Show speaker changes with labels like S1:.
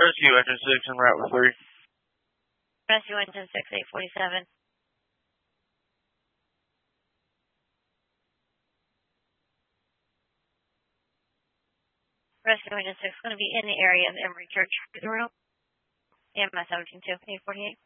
S1: Rescue Engine 6 en route with 3.
S2: Rescue Engine 6, 847. Rescue Engine 6 is going to be in the area of Emory Church. EMS 17-2, 848.